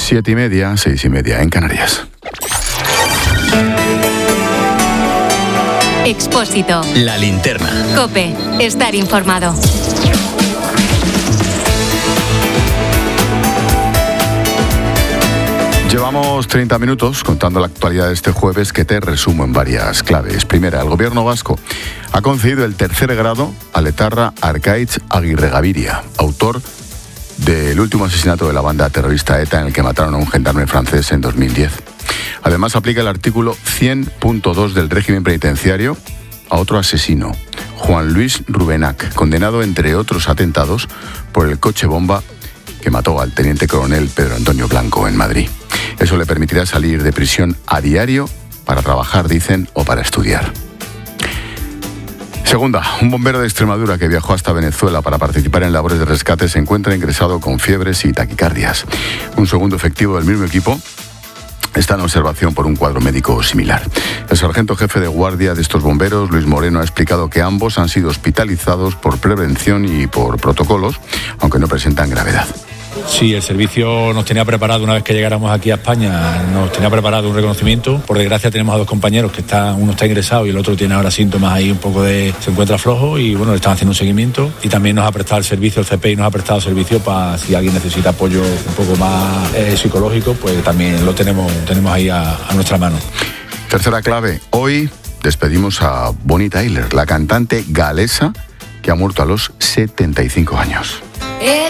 7:30, 6:30 en Canarias. Expósito. La linterna. COPE. Estar informado. Llevamos 30 minutos contando la actualidad de este jueves, que te resumo en varias claves. Primera, el gobierno vasco ha concedido el tercer grado al etarra Arkaitz Aguirregaviria, autor del último asesinato de la banda terrorista ETA, en el que mataron a un gendarme francés en 2010. Además, aplica el artículo 100.2 del régimen penitenciario a otro asesino, Juan Luis Rubenac, condenado, entre otros atentados, por el coche bomba que mató al teniente coronel Pedro Antonio Blanco en Madrid. Eso le permitirá salir de prisión a diario para trabajar, dicen, o para estudiar. Segunda, un bombero de Extremadura que viajó hasta Venezuela para participar en labores de rescate se encuentra ingresado con fiebres y taquicardias. Un segundo efectivo del mismo equipo está en observación por un cuadro médico similar. El sargento jefe de guardia de estos bomberos, Luis Moreno, ha explicado que ambos han sido hospitalizados por prevención y por protocolos, aunque no presentan gravedad. Sí, el servicio nos tenía preparado, una vez que llegáramos aquí a España, nos tenía preparado un reconocimiento. Por desgracia tenemos a dos compañeros que uno está ingresado y el otro tiene ahora síntomas ahí un poco se encuentra flojo, y bueno, le están haciendo un seguimiento, y también nos ha prestado el servicio, el CPI nos ha prestado servicio para si alguien necesita apoyo un poco más psicológico, pues también lo tenemos ahí a nuestra mano. Tercera clave, hoy despedimos a Bonnie Tyler, la cantante galesa que ha muerto a los 75 años.